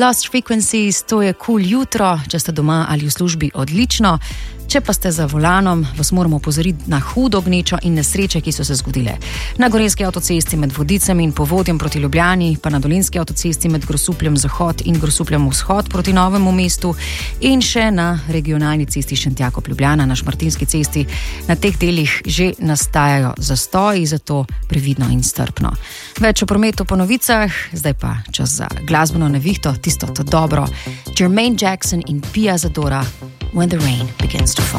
Lost Frequencies, to je cool jutro, če ste doma ali v službi, odlično. Če pa ste za volanom, vas moramo opozoriti na hudo gnečo in nesreče, ki so se zgodile. Na Gorenjski avtocesti med Vodicem in Povodjem proti Ljubljani, pa na Dolenjski avtocesti med Grosupljem zahod in Grosupljem vzhod proti Novemu mestu in še na regionalni cesti Šentjakov-Ljubljana na Šmartinski cesti. Na teh delih že nastajajo zastoji, zato previdno in strpno. Več o prometu po novicah, zdaj pa čas za glasbeno nevihto, tisto to dobro. Jermaine Jackson in Pia Zadora, When the Rain Begins to Fall.